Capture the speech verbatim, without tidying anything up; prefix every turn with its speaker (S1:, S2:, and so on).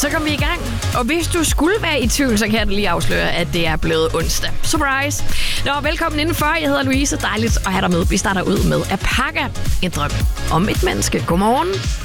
S1: så kom vi i gang. Og hvis du skulle være i tvivl, så kan jeg lige afsløre, at det er blevet onsdag. Surprise! Nå, velkommen indenfor. Jeg hedder Louise. Dejligt at have dig med. Vi starter ud med Alpaca. En drøm om et menneske. Godmorgen.